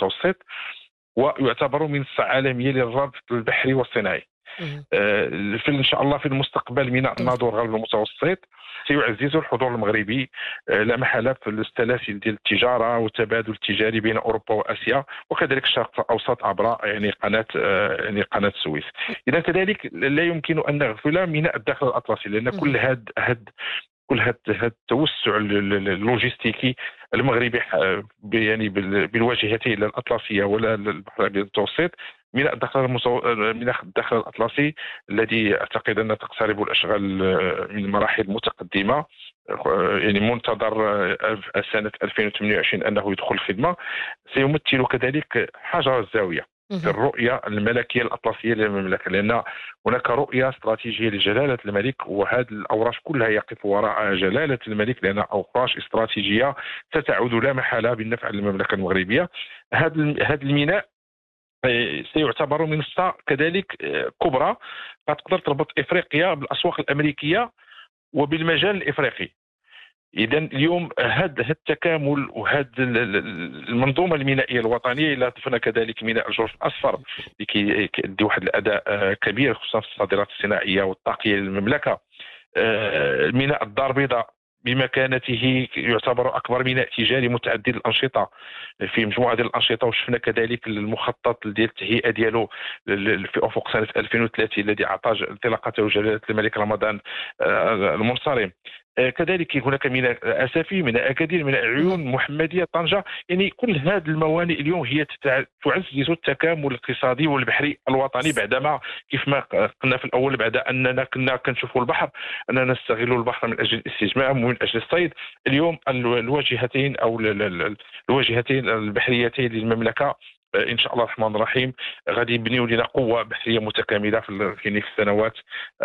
المتوسط، ويعتبر منصة عالمية للربط البحري والصناعي. اهم. في إن شاء الله في المستقبل ميناء الناظور الغرب المتوسط سيعزز الحضور المغربي لا محالة في السلاسل ديال التجارة والتبادل التجاري بين أوروبا وآسيا وكذلك الشرق الأوسط عبر قناة السويس. إذا كذلك لا يمكن أن نغفل ميناء الداخل الأطلسي، لأن اهم. كل هذا التوسع اللوجستيكي المغربي بالواجهتين لا الأطلسية ولا البحر الأبيض المتوسط. ميناء الداخل الأطلسي الذي أعتقد أن تقترب الأشغال من مراحل متقدمة، منتظر سنة 2028 أنه يدخل الخدمة، سيمثل كذلك حجر الزاوية في اهم. الرؤية الملكية الأطلسية للمملكة، لأن هناك رؤية استراتيجية لجلالة الملك، وهذه الأوراش كلها يقف وراء جلالة الملك، لأنها أوراش استراتيجية ستعود لا محالة بالنفع للمملكة المغربية. هذا الميناء سيعتبر منصة كذلك كبرى قد تقدر تربط إفريقيا بالأسواق الأمريكية وبالمجال الإفريقي. إذا اليوم هذا التكامل وهذا المنظومة المينائية الوطنية، إلى ضفنا كذلك ميناء الجرف الأصفر اللي كيؤدي واحد الأداء كبير خصوصا في الصادرات الصناعية والطاقية للمملكة. ميناء الدار البيضاء بمكانته يعتبر أكبر ميناء تجاري متعدد الأنشطة في مجموعة ديال الأنشطة، وشفنا كذلك المخطط ديال التهيئة ديالو في أفق سنة 2030 الذي أعطى انطلاقته جلالة الملك رمضان المنصرم. كذلك هناك ميناء أسفي، ميناء أكادير، ميناء اهم. عيون، محمدية، طنجة. يعني كل هذه الموانئ اليوم هي تعزز التكامل الاقتصادي والبحري الوطني، بعدما كيف ما قلنا في الأول بعد أننا كنا كنشوفوا البحر أننا نستغل البحر من أجل الاستجمام ومن أجل الصيد. اليوم الواجهتين أو الواجهتين البحريتين للمملكة ان شاء الله الرحمن الرحيم غادي يبنيوا لنا قوه بحريه متكامله في السنوات